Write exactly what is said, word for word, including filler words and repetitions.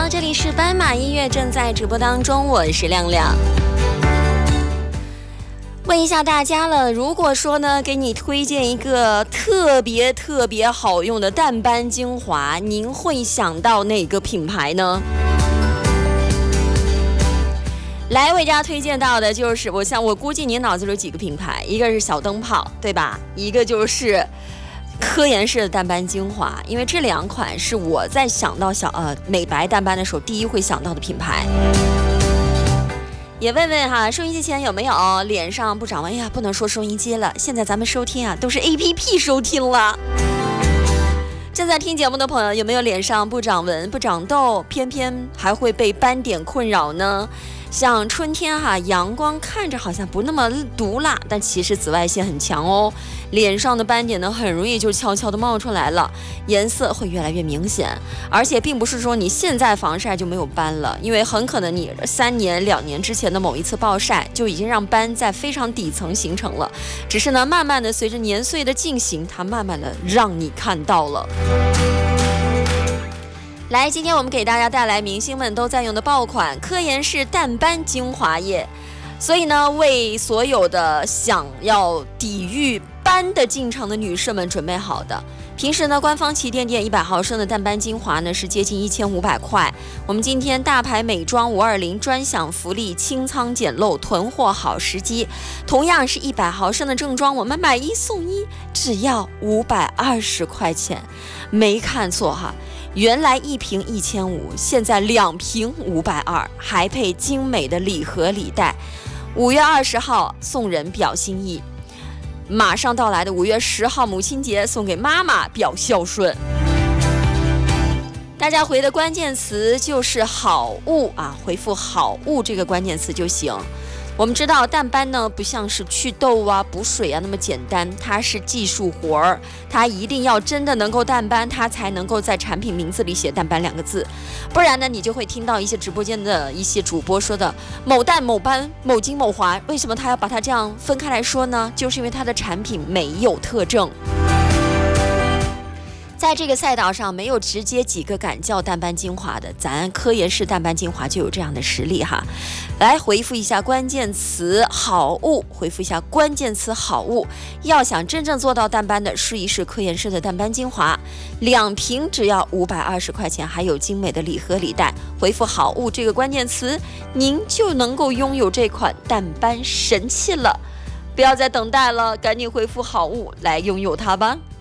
好，这里是斑马音乐正在直播当中，我是亮亮。问一下大家了，如果说呢给你推荐一个特别特别好用的淡斑精华，您会想到哪个品牌呢？来为大家推荐到的就是我想我估计您脑子里有几个品牌，一个是小灯泡对吧，一个就是科颜氏的淡斑精华，因为这两款是我在想到小呃美白淡斑的时候第一会想到的品牌。也问问哈，收音机前有没有脸上不长纹？哎呀，不能说收音机了，现在咱们收听啊都是 A P P 收听了。正在听节目的朋友，有没有脸上不长纹、不长痘，偏偏还会被斑点困扰呢？像春天哈，阳光看着好像不那么毒辣，但其实紫外线很强哦。脸上的斑点呢，很容易就悄悄的冒出来了，颜色会越来越明显。而且并不是说你现在防晒就没有斑了，因为很可能你三年、两年之前的某一次暴晒就已经让斑在非常底层形成了。只是呢，慢慢的随着年岁的进行，它慢慢的让你看到了。来，今天我们给大家带来明星们都在用的爆款科颜氏淡斑精华液，所以呢，为所有的想要抵御斑的进程的女士们准备好的。平时呢，官方旗舰店一百毫升的淡斑精华呢是接近一千五百块，我们今天大牌美妆五二零专享福利，清仓捡漏囤货好时机。同样是一百毫升的正装，我们买一送一，只要五百二十块钱，没看错哈。原来一瓶一千五，现在两瓶五百二，还配精美的礼盒礼袋。五月二十号送人表心意。马上到来的五月十号母亲节送给妈妈表孝顺。大家回的关键词就是好物啊，回复好物这个关键词就行。我们知道淡斑呢不像是祛痘啊补水啊那么简单，它是技术活儿，它一定要真的能够淡斑，它才能够在产品名字里写淡斑两个字，不然呢你就会听到一些直播间的一些主播说的某淡某斑某精某华，为什么他要把它这样分开来说呢？就是因为它的产品没有特征。在这个赛道上没有直接几个敢叫淡斑精华的，咱科颜氏淡斑精华就有这样的实力哈。来回复一下关键词好物，回复一下关键词好物，要想真正做到淡斑的，试一试科颜氏的淡斑精华，两瓶只要五百二十块钱，还有精美的礼盒礼袋。回复好物这个关键词，您就能够拥有这款淡斑神器了。不要再等待了，赶紧回复好物来拥有它吧。